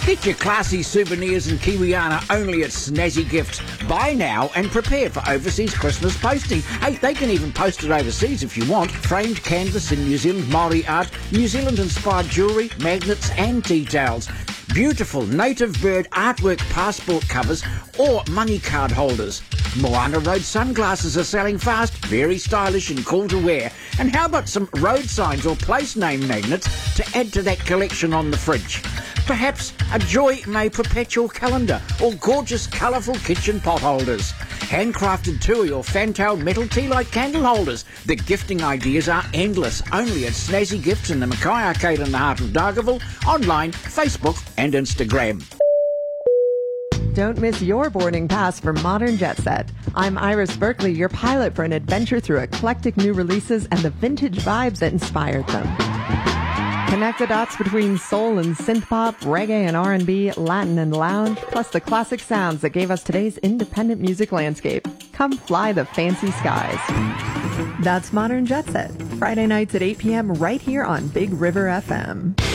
Get your classy souvenirs in Kiwiana only at Snazzy Gifts. Buy now and prepare for overseas Christmas posting. Hey, they can even post it overseas if you want. Framed canvas in New Zealand Māori art, New Zealand-inspired jewellery, magnets and tea towels. Beautiful native bird artwork passport covers or money card holders. Moana Road sunglasses are selling fast, very stylish and cool to wear. And how about some road signs or place name magnets to add to that collection on the fridge? Perhaps a Joy May Perpetual calendar or gorgeous colourful kitchen pot holders. Handcrafted tui or fantail metal tea light candle holders. The gifting ideas are endless, only at Snazzy Gifts in the Mackay Arcade in the heart of Dargaville, online, Facebook and Instagram. Don't miss your boarding pass for Modern Jet Set. I'm Iris Berkeley, your pilot for an adventure through eclectic new releases and the vintage vibes that inspired them. Connect the dots between soul and synth-pop, reggae and R&B, Latin and lounge, plus the classic sounds that gave us today's independent music landscape. Come fly the fancy skies. That's Modern Jet Set, Friday nights at 8 p.m. right here on Big River FM.